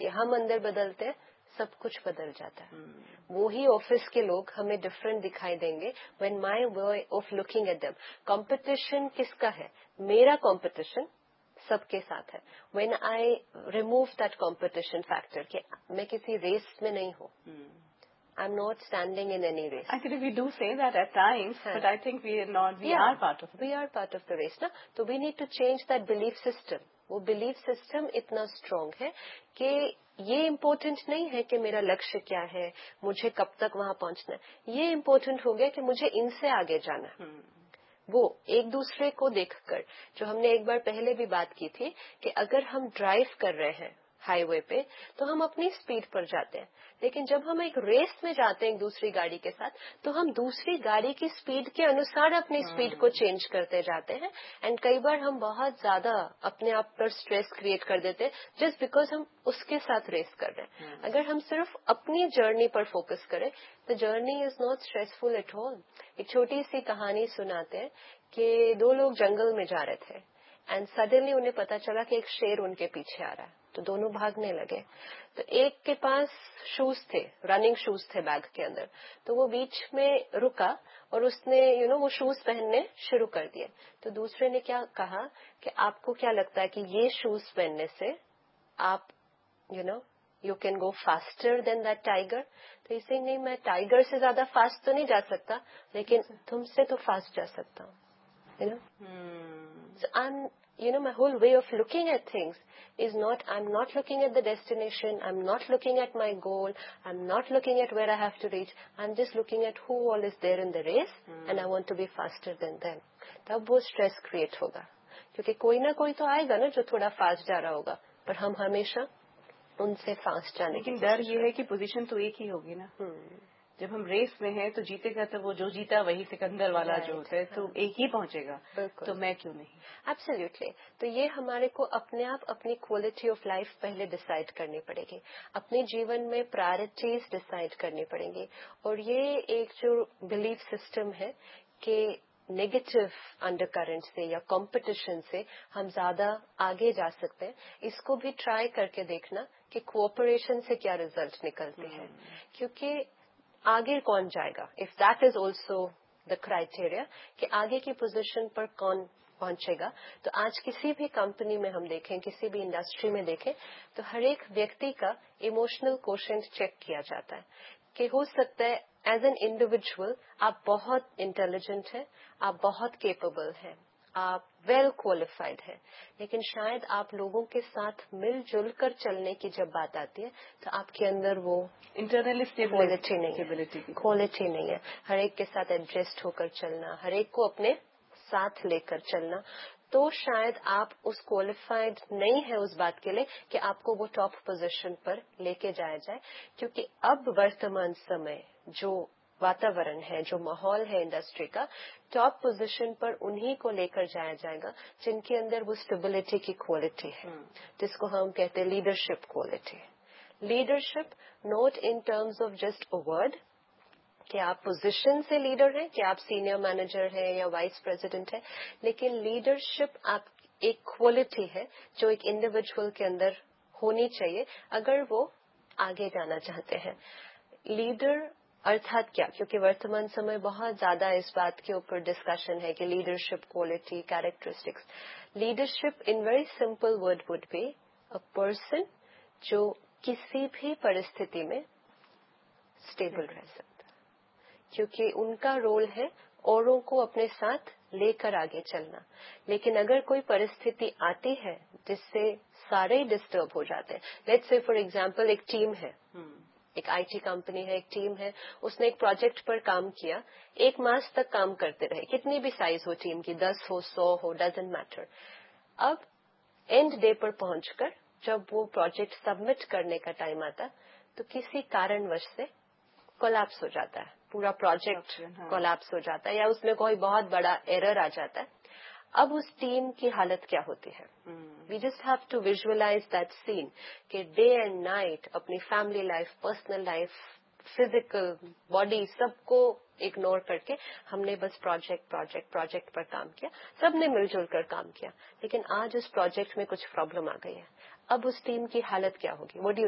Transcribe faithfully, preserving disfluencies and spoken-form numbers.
دیکھیے ہم اندر بدلتے ہیں سب کچھ بدل جاتا ہے. وہی آفس کے لوگ ہمیں ڈفرینٹ دکھائی دیں گے when my way of looking at them. Competition کس کا ہے؟ میرا کمپٹیشن سب کے ساتھ ہے. When I remove that competition factor کہ میں کسی ریس میں نہیں ہوں. I'm not standing in any race. Actually, we do say that at times, but I think we are not. We yeah, are part of it. We are part of the race, na? So we need to change that belief system. وہ belief system اتنا strong ہے کہ یہ important نہیں ہے کہ میرا لکشیہ کیا ہے، مجھے کب تک وہاں پہنچنا ہے. یہ امپورٹنٹ ہو گیا کہ مجھے ان سے آگے جانا ہے. وہ ایک دوسرے کو دیکھ کر، جو ہم نے ایک بار پہلے بھی بات کی تھی کہ اگر ہم ڈرائیو کر رہے ہیں ہائی وے پہ تو ہم اپنی اسپیڈ پر جاتے ہیں، لیکن جب ہم ایک ریس میں جاتے ہیں ایک دوسری گاڑی کے ساتھ تو ہم دوسری گاڑی کی اسپیڈ کے انوسار اپنی اسپیڈ کو چینج کرتے جاتے ہیں. اینڈ کئی بار ہم بہت زیادہ اپنے آپ پر اسٹریس کریٹ کر دیتے ہیں جسٹ بیکاز ہم اس کے ساتھ ریس کر رہے ہیں. اگر ہم صرف اپنی جرنی پر فوکس کریں تو journey is not stressful at all. ایک چھوٹی سی کہانی سناتے ہیں کہ دو لوگ جنگل میں جا رہے تھے اینڈ سڈنلی انہیں پتا چلا کہ ایک شیر ان کے پیچھے آ رہا ہے، تو دونوں بھاگنے لگے. تو ایک کے پاس شوز تھے، رننگ شوز تھے بیگ کے اندر، تو وہ بیچ میں رکا اور اس نے یو نو وہ شوز پہننے شروع کر دیے. تو دوسرے نے کیا کہا کہ آپ کو کیا لگتا ہے کہ یہ شوز پہننے سے آپ you know you can go faster than that tiger? تو اسے نہیں، میں ٹائیگر سے زیادہ فاسٹ تو نہیں جا سکتا لیکن تم سے تو فاسٹ جا سکتا ہوں. You know so I you know, my whole way of looking at things is not, I'm not looking at the destination, I'm not looking at my goal, I'm not looking at where I have to reach, I'm just looking at who all is there in the race mm. and I want to be faster than them. تب وہ stress create ہوگا کیونکہ کوئی نہ کوئی تو آئے گا نا جو تھوڑا فاسٹ جا رہا ہوگا، پر ہم ہمیشہ ان سے فاسٹ جانے. لیکن ڈر یہ ہے کہ پوزیشن تو ایک ہی ہوگی نا. جب ہم ریس میں ہیں تو جیتے گا تو وہ جو جیتا وہی سکندر والا جو ہوتا ہے تو ایک ہی پہنچے گا، تو میں کیوں نہیں. ایبسلیوٹلی. تو یہ ہمارے کو اپنے آپ اپنی کوالٹی آف لائف پہلے ڈیسائیڈ کرنی پڑے گی، اپنے جیون میں پرائرٹیز ڈیسائیڈ کرنی پڑیں گی. اور یہ ایک جو بلیف سسٹم ہے کہ نیگیٹو انڈر کرنٹ سے یا کمپٹیشن سے ہم زیادہ آگے جا سکتے ہیں، اس کو بھی ٹرائی کر کے دیکھنا کہ کوآپریشن سے کیا ریزلٹ نکلتے ہیں. کیونکہ آگے کون جائے گا، if that is also the criteria کہ آگے کی پوزیشن پر کون پہنچے گا. تو آج کسی بھی کمپنی میں ہم دیکھیں، کسی بھی انڈسٹری میں دیکھیں تو ہر ایک ویکتی کا ایموشنل کوشنٹ چیک کیا جاتا ہے کہ ہو سکتا ہے ایز این انڈیویجول آپ بہت انٹیلیجنٹ ہیں، آپ بہت کیپیبل ہیں، آپ ویل کوالیفائڈ ہیں، لیکن شاید آپ لوگوں کے ساتھ مل جل کر چلنے کی جب بات آتی ہے تو آپ کے اندر وہ انٹرنل کوالٹی نہیں ہے کوالٹی نہیں ہے ہر ایک کے ساتھ ایڈجسٹ ہو کر چلنا، ہر ایک کو اپنے ساتھ لے کر چلنا. تو شاید آپ اس کوالیفائڈ نہیں ہے اس بات کے لیے کہ آپ کو وہ ٹاپ پوزیشن پر لے کے جایا جائے. کیونکہ اب ورتمان سمے جو واتاورن ہے، جو ماحول ہے انڈسٹری کا، ٹاپ پوزیشن پر انہی کو لے کر جایا جائے گا جن کے اندر وہ اسٹیبلٹی کی کوالٹی ہے، جس کو ہم کہتے ہیں leadership quality. Leadership not in terms of just a word کہ آپ پوزیشن سے لیڈر ہیں، کہ آپ سینئر مینیجر ہیں یا وائس پریزیڈنٹ ہیں، لیکن لیڈرشپ آپ ایک کوالٹی ہے جو ایک انڈیویجول کے اندر ہونی چاہیے اگر وہ آگے جانا چاہتے ہیں. لیڈر ارتھات کیا؟ کیونکہ ورتمان سمے بہت زیادہ اس بات کے اوپر ڈسکشن ہے کہ leadership quality characteristics. Leadership in very simple word would be a person جو کسی بھی پرستھتی میں اسٹیبل رہ سکتا، کیونکہ ان کا رول ہے اوروں کو اپنے ساتھ لے کر آگے چلنا. لیکن اگر کوئی پرستھتی آتی ہے جس سے سارے ڈسٹرب ہو جاتے ہیں، لیٹس سے فار ایگزامپل ایک ٹیم ہے، ایک آئی ٹی کمپنی ہے، ایک ٹیم ہے، اس نے ایک پروجیکٹ پر کام کیا، ایک ماس تک کام کرتے رہے، کتنی بھی سائز ہو ٹیم کی، دس ہو سو ہو ڈزنٹ میٹر. اب اینڈ ڈے پر پہنچ کر جب وہ پروجیکٹ سبمٹ کرنے کا ٹائم آتا تو کسی کارن وش سے کولیپس ہو جاتا ہے، پورا پروجیکٹ کولیپس ہو جاتا ہے یا اس میں کوئی بہت بڑا ایرر آ جاتا ہے. اب اس ٹیم کی حالت کیا ہوتی ہے؟ We just have to visualise that سین کہ ڈے اینڈ نائٹ اپنی family life, personal life, physical body سب کو اگنور کر کے ہم نے بس پروجیکٹ پروجیکٹ پروجیکٹ پر کام کیا، سب نے مل جل کر کام کیا، لیکن آج اس پروجیکٹ میں کچھ پرابلم آ گئی ہے. اب اس ٹیم کی حالت کیا ہوگی؟ What do you